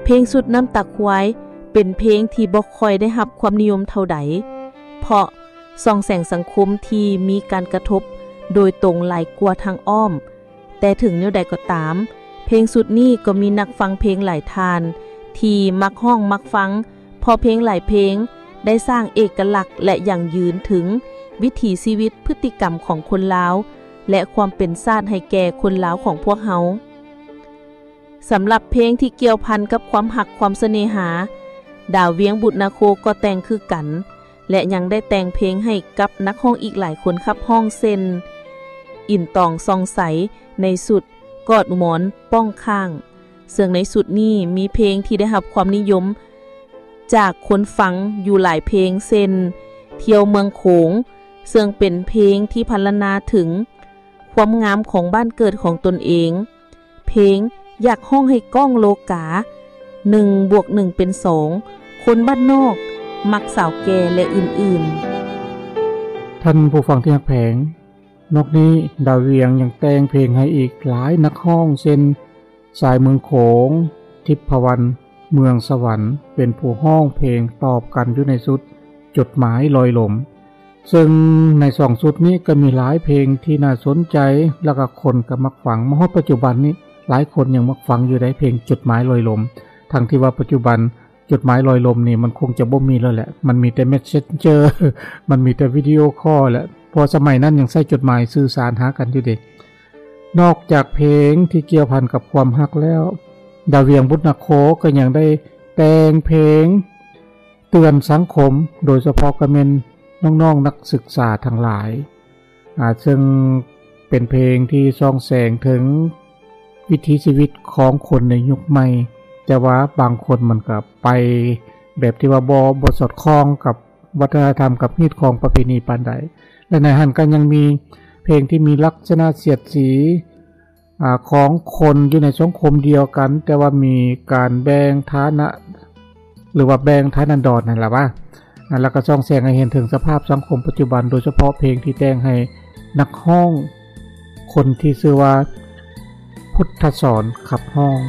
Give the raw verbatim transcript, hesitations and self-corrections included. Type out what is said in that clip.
เพลงสุดน้ำตาควายเป็นเพลงที่บ่ค่อยได้รับความนิยมเท่าใดเพราะส่องแสงสังคมที่มีการกระทบโดยตรงหลายกว่าทางอ้อมแต่ถึงแนวใดก็ตามเพลงสุดนี้ก็มีนักฟังเพลงหลายทานที่มักห้องมักฟังพอเพลงหลายเพลงได้สร้างเอกลักษณ์และยั่งยืนถึงวิถีชีวิตพฤติกรรมของคนลาวและความเป็นชาติให้แก่คนลาวของพวกเฮาสำหรับเพลงที่เกี่ยวพันกับความหักความเสน่หาดาวเวียงบุตรนาโคก็แต่งคือกันและยังได้แต่งเพลงให้กับนักร้องอีกหลายคนครับห้องเซนอินตองซองใสในสุดกอดหมอนป้องข้างซึ่งในสุดนี้มีเพลงที่ได้รับความนิยมจากคนฟังอยู่หลายเพลงเซนเที่ยวเมืองโขงซึ่งเป็นเพลงที่พรรณนาถึงความงามของบ้านเกิดของตนเองเพลงอยากห้องให้ก้องโลกาหนึ่งบวกหนึ่งเป็นสองคนบ้านนอกมักสาวแก่และอื่นๆท่านผู้ฟังที่รักแผงนอกนี้ดาวเวียงยังแต่งเพลงให้อีกหลายนักห้องเช่นสายเมืองโขงทิพวรรณเมืองสวรรค์เป็นผู้ห้องเพลงตอบกันอยู่ในสุดจดหมายลอยลมซึ่งในสองสุดนี้ก็มีหลายเพลงที่น่าสนใจแล้วก็คนก็มักฟังมาฮอดปัจจุบันนี้หลายคนยังมักฟังอยู่ได้เพลงจดหมายลอยลมทั้งที่ว่าปัจจุบันจดหมายลอยลมนี่มันคงจะบ่มีแล้วแหละมันมีแต่ Messenger มันมีแต่วิดีโอคอลแหละพอสมัยนั้นยังใช้จดหมายสื่อสารหากันอยู่เด้นอกจากเพลงที่เกี่ยวพันกับความรักแล้วดาวเวียงบุตรนครก็ยังได้แต่งเพลงเตือนสังคมโดยเฉพาะก็เป็นน้องๆ น, นักศึกษาทั้งหลายอ่าซึ่งเป็นเพลงที่ส่องแสงถึงวิถีชีวิตของคนในยุคใหม่แต่ว่าบางคนมันก็ไปแบบที่ว่าบ่บ่สอดคล้องกับวัฒนธรรมกับฮีตของประเพณีปานใดและในหั่นก็ยังมีเพลงที่มีลักษณะเสียดสีอ่าของคนอยู่ในสังคมเดียวกันแต่ว่ามีการแบ่งฐานะหรือว่าแบ่งฐานันดรนั่นล่ะว่าแล้วก็ส่องแสงให้เห็นถึงสภาพสังคมปัจจุบันโดยเฉพาะเพลงที่แต่งให้นักร้องคนที่ชื่อว่าพุทธสอนขับห้อง